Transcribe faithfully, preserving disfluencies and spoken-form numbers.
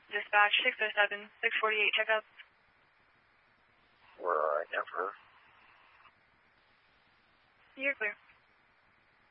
Dispatch six oh seven, six forty-eight, checkup. We're all right now for her. You're clear.